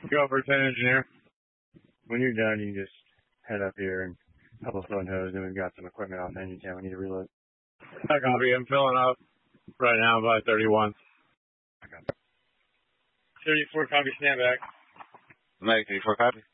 Go for 10 engineer. When you're done, you just head up here and help us load hose, and we've got some equipment off engine 10 we need to reload. I copy. I'm filling up right now by 31. Okay. 34 copy, stand back. Mike, 34 copy.